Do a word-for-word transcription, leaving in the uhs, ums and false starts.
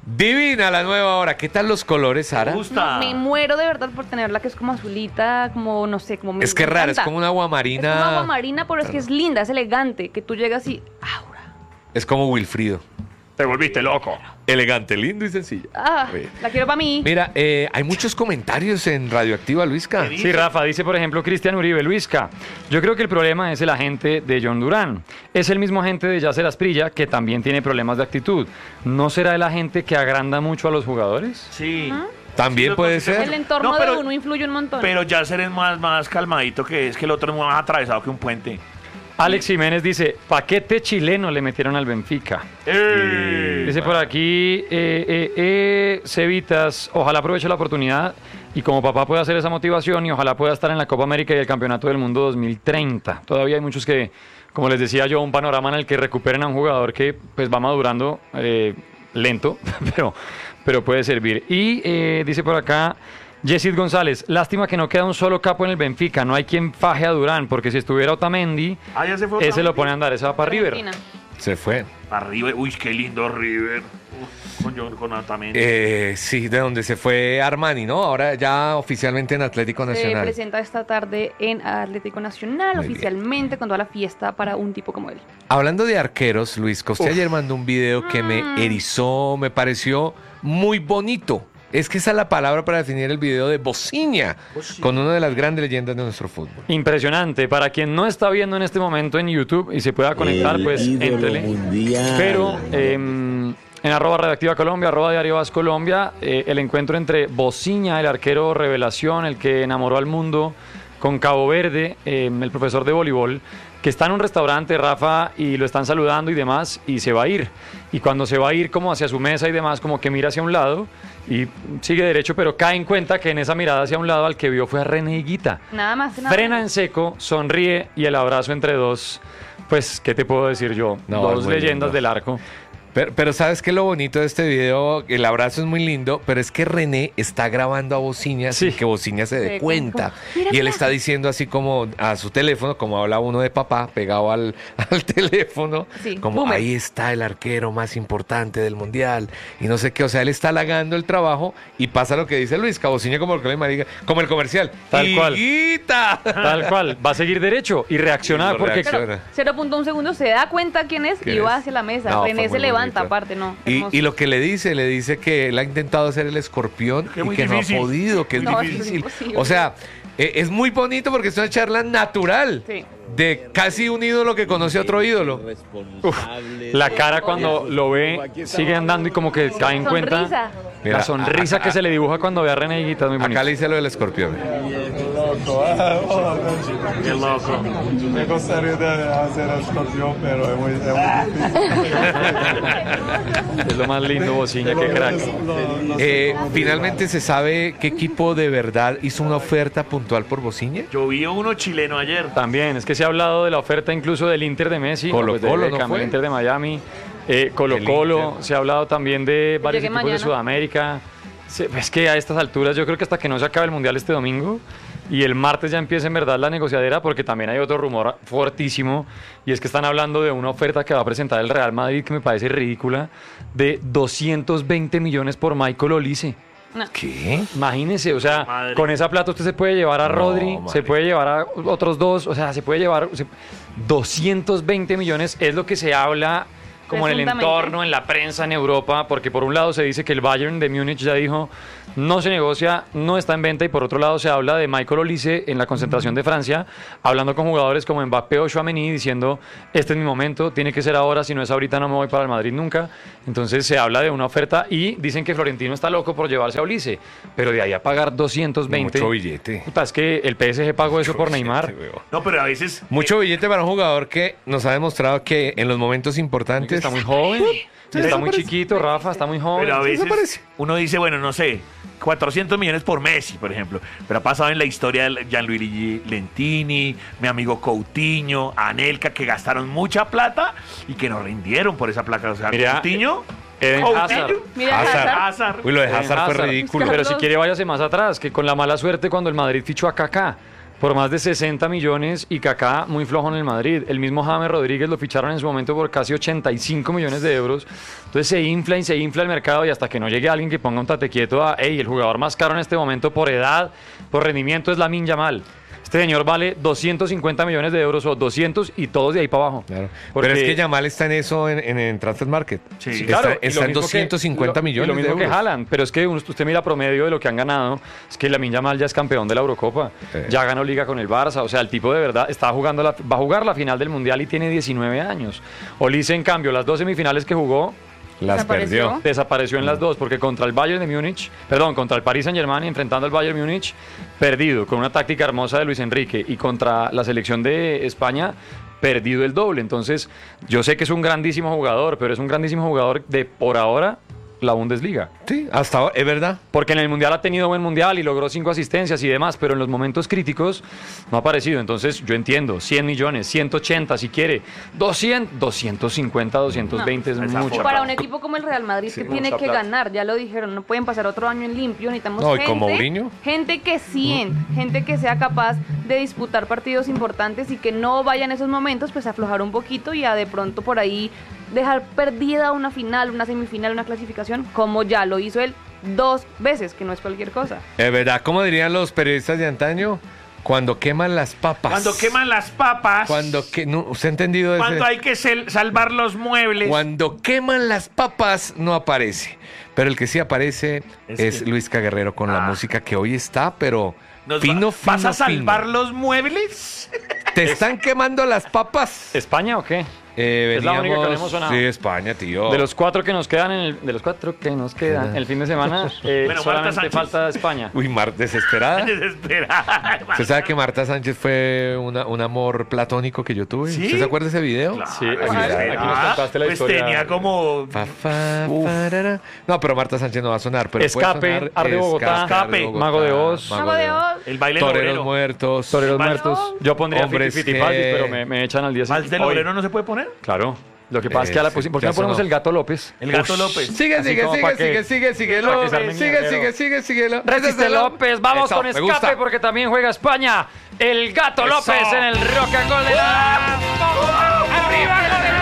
Divina la nueva hora. ¿Qué tal los colores, Sara? Me gusta. No, me muero de verdad por tenerla, que es como azulita, como, no sé, como... Me, Es que es me rara, es encanta. como una agua marina. Es como agua marina, pero es que es linda, es elegante, que tú llegas y... ¡Aura! Es como Wilfrido. Te volviste loco. Elegante, lindo y sencillo. Ah, Oye. la quiero para mí. Mira, eh, hay muchos comentarios en Radioactiva, Luisca. Sí, Rafa, dice por ejemplo Cristian Uribe, Luisca, yo creo que el problema es el agente de John Durán. Es el mismo agente de Yasser Asprilla que también tiene problemas de actitud. ¿No será el agente que agranda mucho a los jugadores? Sí. También Sí, puede lo considero. ser. El entorno No, pero- de uno influye un montón. Pero Yasser es más, más calmadito, que es que el otro es más atravesado que un puente. Alex Jiménez dice, paquete chileno le metieron al Benfica. ¡Eh! Dice por aquí, eh, eh, eh, Cevitas, ojalá aproveche la oportunidad y como papá pueda hacer esa motivación y ojalá pueda estar en la Copa América y el Campeonato del Mundo dos mil treinta. Todavía hay muchos que, como les decía yo, un panorama en el que recuperen a un jugador que pues va madurando eh, lento, pero, pero puede servir. Y eh, dice por acá... Yesid González, lástima que no queda un solo capo en el Benfica, no hay quien faje a Durán, porque si estuviera Otamendi, Ah, ya se fue ese Otamendi. lo pone a andar, ese va para River. Argentina. Se fue. Para River. Uy, qué lindo River. Uf, con John, con Otamendi. Eh, sí, de donde se fue Armani, ¿no? Ahora ya oficialmente en Atlético Se Nacional. presenta esta tarde en Atlético Nacional, Muy bien. oficialmente, con toda la fiesta para un tipo como él. Hablando de arqueros, Luis, usted ayer mandó un video que me erizó, me pareció muy bonito. Es que esa es la palabra para definir el video de Bociña, con una de las grandes leyendas de nuestro fútbol. Impresionante. Para quien no está viendo en este momento en YouTube y se pueda conectar, El pues ídolo éntrele. mundial. Pero eh, en arroba Radioactiva Colombia, arroba Diario As Colombia, eh, el encuentro entre Bociña, el arquero revelación, el que enamoró al mundo, con Cabo Verde, eh, el profesor de voleibol, que está en un restaurante, Rafa, y lo están saludando y demás, y se va a ir. Y cuando se va a ir como hacia su mesa y demás, como que mira hacia un lado y sigue derecho, pero cae en cuenta que en esa mirada hacia un lado al que vio fue a René Higuita. Nada más. Nada Frena menos. en seco, sonríe y el abrazo entre dos, pues, ¿qué te puedo decir yo? No, dos es muy leyendas lindo. del arco. Pero, pero ¿sabes qué es lo bonito de este video? El abrazo es muy lindo, pero es que René está grabando a Bociña sin Sí. que Bociña se dé Sí, cuenta. como, mira, Y él mira. está diciendo así como a su teléfono, como habla uno de papá, pegado al, al teléfono, Sí, como boomer. ahí está el arquero más importante del mundial. Y no sé qué, o sea, él está halagando el trabajo y pasa lo que dice Luis, que a Bociña como el, que le marica- como el comercial. Tal cual. ¡Higuita! Tal cual, va a seguir derecho y reaccionar Y lo porque reacciona. Pero cero punto uno segundos se da cuenta quién es ¿Quién y va es? hacia la mesa. No, fue René se muy levanta bonito. aparte, ¿no? Y, Hermoso. y lo que le dice, le dice que él ha intentado hacer el escorpión Que y muy que difícil. no ha podido, que es No, es difícil. imposible. O sea, eh, es muy bonito porque es una charla natural Sí. de casi un ídolo que conoce a otro ídolo. la cara cuando lo ve sigue andando y como que cae en cuenta. Sonrisa. Mira, La sonrisa a- a- que se le dibuja cuando ve a René Higuita es muy Acá bonita. le dice lo del escorpión. Qué loco. Me gustaría de hacer escorpión, pero es muy, es muy difícil. Es lo más lindo, Bociña, qué crack. Lo- lo- Eh, Finalmente se sabe qué equipo de verdad hizo una oferta puntual por Bociña. Yo vi uno chileno ayer. También, es que se ha hablado de la oferta incluso del Inter de Messi, Colo pues, de Colo, ¿no Beckham, fue? el Inter de Miami, eh, Colo El Colo, Inter. se ha hablado también de varios llegue equipos de mañana. Sudamérica. Se- Es que a estas alturas yo creo que hasta que no se acabe el Mundial este domingo y el martes ya empieza en verdad la negociadera, porque también hay otro rumor fuertísimo y es que están hablando de una oferta que va a presentar el Real Madrid que me parece ridícula, de doscientos veinte millones por Michael Olise. No. ¿Qué? Imagínese, o sea, Madre. con esa plata usted se puede llevar a No, Rodri, madre. se puede llevar a otros dos, o sea, se puede llevar se- doscientos veinte millones, es lo que se habla como en el Presuntamente. entorno, en la prensa en Europa, porque por un lado se dice que el Bayern de Múnich ya dijo no se negocia, no está en venta, y por otro lado se habla de Michael Olise en la concentración de Francia, hablando con jugadores como Mbappé o Tchouaméni, diciendo este es mi momento, tiene que ser ahora, si no es ahorita no me voy para el Madrid nunca. Entonces se habla de una oferta y dicen que Florentino está loco por llevarse a Olise, pero de ahí a pagar doscientos veinte. Mucho billete. Puta, es que el P S G pagó eso por Neymar. No, pero a veces. Mucho billete para un jugador que nos ha demostrado que en los momentos Que importantes está muy joven, está eso muy parece. chiquito, Rafa, está muy joven. Pero a veces parece. uno dice, bueno, no sé, cuatrocientos millones por Messi, por ejemplo. Pero ha pasado en la historia de Gianluigi Lentini, mi amigo Coutinho, Anelka, que gastaron mucha plata y que no rindieron por esa plata. O sea, Mira, Coutinho. Eden Coutinho, Hazard. Mira, Hazard. Hazard. Hazard. Uy, lo de Eden Hazard fue Hazard. ridículo. Pero si Carlos. quiere váyase más atrás, que con la mala suerte cuando el Madrid fichó a Kaká. por más de sesenta millones y Kaká muy flojo en el Madrid. El mismo James Rodríguez lo ficharon en su momento por casi ochenta y cinco millones de euros. Entonces se infla y se infla el mercado y hasta que no llegue alguien que ponga un tate quieto a, hey, el jugador más caro en este momento por edad, por rendimiento es Lamine Yamal. Este señor vale doscientos cincuenta millones de euros o doscientos y todos de ahí para abajo. Claro. Porque- Pero es que Yamal está en eso en, en, en Transfer Market. Sí. Está, Claro, y está lo en mismo doscientos cincuenta que, lo- millones y lo mismo de euros. que Haaland, pero es que uno- usted mira promedio de lo que han ganado, es que Lamine Yamal ya es campeón de la Eurocopa, Sí. ya ganó Liga con el Barça, o sea, el tipo de verdad está jugando la, va a jugar la final del Mundial y tiene diecinueve años. Olise, en cambio, las dos semifinales que jugó, Las Desapareció. perdió. desapareció en las dos, porque contra el Bayern de Múnich, perdón, contra el Paris Saint-Germain, enfrentando al Bayern Múnich, perdido, con una táctica hermosa de Luis Enrique, y contra la selección de España, perdido el doble. Entonces, yo sé que es un grandísimo jugador, pero es un grandísimo jugador de, por ahora, la Bundesliga. Sí, hasta ahora, es verdad. Porque en el Mundial ha tenido buen Mundial y logró cinco asistencias y demás, pero en los momentos críticos no ha aparecido. Entonces, yo entiendo, cien millones, ciento ochenta si quiere, doscientos, doscientos cincuenta, doscientos veinte es Esa mucho. forma. Para un equipo como el Real Madrid Sí, que tiene mucha que plata. ganar, ya lo dijeron, no pueden pasar otro año en limpio, necesitamos No, y gente, con Mourinho. gente que siente, gente que sea capaz de disputar partidos importantes y que no vaya en esos momentos pues a aflojar un poquito y a de pronto por ahí dejar perdida una final, una semifinal, una clasificación, como ya lo hizo él dos veces, que no es cualquier cosa. Es verdad, como dirían los periodistas de antaño, cuando queman las papas. Cuando queman las papas. Cuando que no, ¿usted ha entendido ese? Cuando hay que sel- salvar los muebles. Cuando queman las papas no aparece. Pero el que sí aparece Es es, que- Luis Caguerrero con la Ah. música que hoy está, pero Nos fino, va- fino, ¿Vas a salvar fino. los muebles? ¿Te están quemando las papas? ¿España o qué? Eh, es la única que veníamos- no hemos sonado. Sí, España, tío. De los cuatro que nos quedan, en el, de los cuatro que nos quedan el fin de semana, eh, Bueno, Marta solamente Sánchez. falta España. Uy, Mar, desesperada. Desesperada. ¿Usted sabe que Marta Sánchez fue una- un amor platónico que yo tuve? ¿Sí? ¿Usted se acuerda de ese video? Sí, aquí, Claro. aquí nos contaste la Pues historia. tenía como... Fa, fa, farara. No, pero Marta Sánchez no va a sonar. Pero puede Escape, sonar Arde Bogotá, Escape, Mago de Oz. Mago de Oz. El baile Toreros logrero. muertos. Toreros Vale. muertos. Yo pondría Hombres Fiti que- Fitipaldis, pero me, me echan al día ¿Vals de siguiente. logrero no se puede poner? Claro. Lo que pasa es que a la Eh, pusimos. ¿Por qué ya no ponemos sonó. el Gato López? El Gato Ush. López. Sigue, Así sigue, como sigue, pa' que- sigue, sigue, sigue, pa' que sigue, se arme sigue, mierdero. sigue, sigue, sigue, Resiste López, vamos Eso, con me escape gusta. porque también juega España. El Gato Eso. López en el Roca Gol de la... ¡Arriba, Gol de la...